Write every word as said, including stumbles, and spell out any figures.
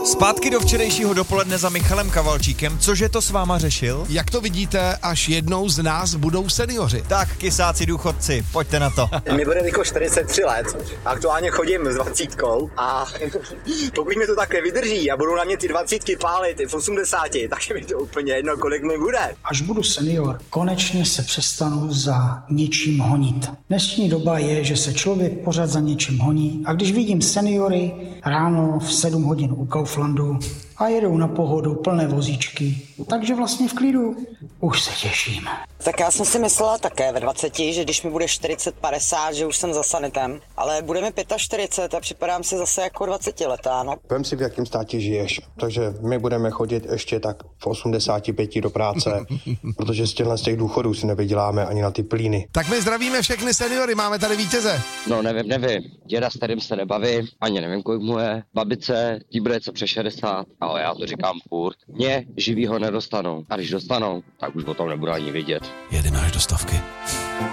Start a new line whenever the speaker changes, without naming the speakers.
Zpátky do včerejšího dopoledne za Michalem Kavalčíkem. Cože to s váma řešil?
Jak to vidíte, až jednou z nás budou seniori.
Tak, kysáci důchodci, pojďte na to.
Mi bude jako čtyřicet tři let, aktuálně chodím s dvacítkou a pokud mi to tak nevydrží a budou na mě ty dvacítky pálit i v osmdesáti, tak je mi to úplně jedno, kolik mi bude.
Až budu senior, konečně se přestanu za něčím honit. Dnešní doba je, že se člověk pořád za něčím honí a když vidím seniory ráno v sedm hodin u Kauflandu a jedou na pohodu plné vozíčky, takže vlastně v klidu už se těším.
Tak já jsem si myslela také ve dvaceti, že když mi bude čtyřicet padesát, že už jsem za sanitem, ale bude mi čtyřicet pět a připadám si zase jako dvacetiletá, no.
Vem si, v jakém státě žiješ, takže my budeme chodit ještě tak v osmdesáti pěti do práce, protože z těchto z těch důchodů si nevyděláme ani na ty plíny.
Tak my zdravíme všechny seniory, máme tady vítěze.
No nevím, nevím, děda s kterým se nebavím, ani nevím, kolik mu je, babice, tí bude co přes šedesát, ale já to říkám furt, mě živýho nedostanou a když dostanou, tak už o tom nebudu ani vidět.
Jedeme až do stovky.